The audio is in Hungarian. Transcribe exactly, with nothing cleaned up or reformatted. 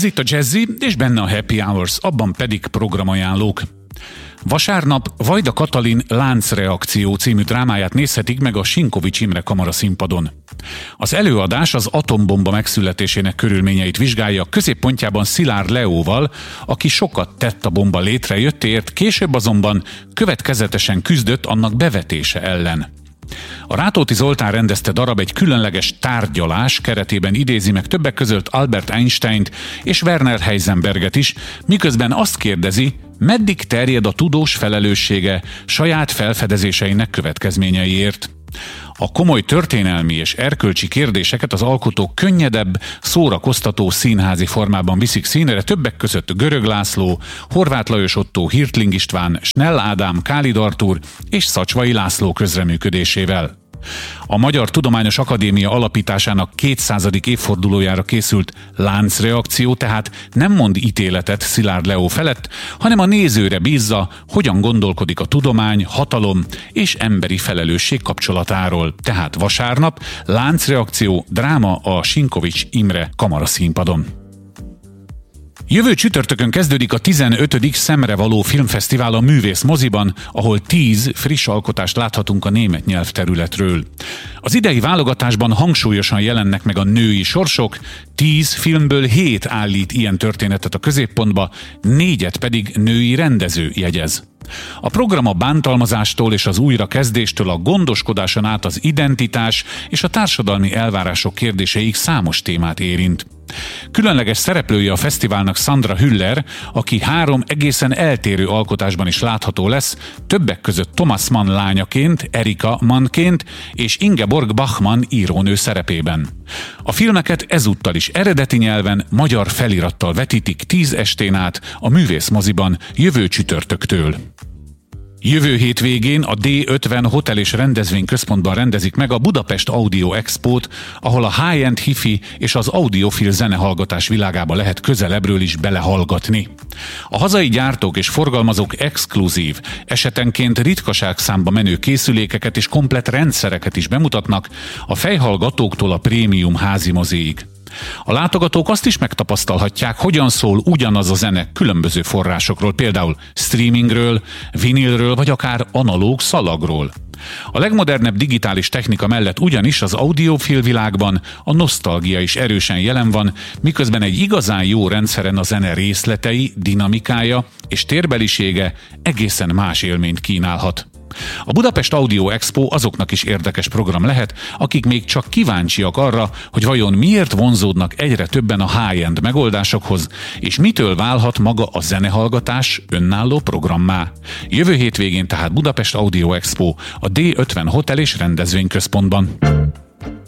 Ez itt a Jazzy, és benne a Happy Hours, abban pedig programajánlók. Vasárnap Vajda Katalin Láncreakció című drámáját nézhetik meg a Sinkovics Imre Kamara színpadon. Az előadás az atombomba megszületésének körülményeit vizsgálja, középpontjában Szilárd Leóval, aki sokat tett a bomba létrejöttéért, később azonban következetesen küzdött annak bevetése ellen. A Rátóti Zoltán rendezte darab egy különleges tárgyalás keretében idézi meg többek között Albert Einsteint és Werner Heisenberget is, miközben azt kérdezi, meddig terjed a tudós felelőssége saját felfedezéseinek következményeiért. A komoly történelmi és erkölcsi kérdéseket az alkotók könnyedebb, szórakoztató színházi formában viszik színre, többek között Görög László, Horváth Lajos Ottó, Hirtling István, Snell Ádám, Kálid Artúr és Szacsvai László közreműködésével. A Magyar Tudományos Akadémia alapításának kétszázadik évfordulójára készült Láncreakció tehát nem mond ítéletet Szilárd Leó felett, hanem a nézőre bízza, hogyan gondolkodik a tudomány, hatalom és emberi felelősség kapcsolatáról. Tehát vasárnap Láncreakció dráma a Sinkovics Imre Kamara színpadon. Jövő csütörtökön kezdődik a tizenötödik Szemrevaló Filmfesztivál a Művész moziban, ahol tíz friss alkotást láthatunk a német nyelvterületről. Az idei válogatásban hangsúlyosan jelennek meg a női sorsok, tíz filmből hét állít ilyen történetet a középpontba, négyet pedig női rendező jegyez. A program a bántalmazástól és az újrakezdéstől a gondoskodáson át az identitás és a társadalmi elvárások kérdéseig számos témát érint. Különleges szereplője a fesztiválnak Sandra Hüller, aki három egészen eltérő alkotásban is látható lesz, többek között Thomas Mann lányaként, Erika Mannként és Ingeborg Bachmann írónő szerepében. A filmeket ezúttal is eredeti nyelven, magyar felirattal vetítik tíz estén át a Művész moziban jövő csütörtöktől. Jövő hétvégén a dé ötven Hotel és Rendezvényközpontban rendezik meg a Budapest Audio Expót, ahol a high-end hifi és az audiofil zenehallgatás világába lehet közelebbről is belehallgatni. A hazai gyártók és forgalmazók exkluzív, esetenként ritkaság számba menő készülékeket és komplett rendszereket is bemutatnak, a fejhallgatóktól a prémium házimoziig. A látogatók azt is megtapasztalhatják, hogyan szól ugyanaz a zene különböző forrásokról, például streamingről, vinilről vagy akár analóg szalagról. A legmodernebb digitális technika mellett ugyanis az audiofil világban a nosztalgia is erősen jelen van, miközben egy igazán jó rendszeren a zene részletei, dinamikája és térbelisége egészen más élményt kínálhat. A Budapest Audio Expo azoknak is érdekes program lehet, akik még csak kíváncsiak arra, hogy vajon miért vonzódnak egyre többen a high-end megoldásokhoz, és mitől válhat maga a zenehallgatás önálló programmá. Jövő hétvégén tehát Budapest Audio Expo a dé ötven Hotel és Rendezvényközpontban.